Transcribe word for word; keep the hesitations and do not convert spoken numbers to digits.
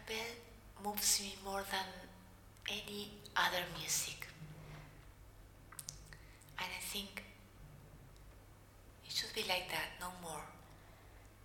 bell moves me more than any other music. And I think it should be like that, no more.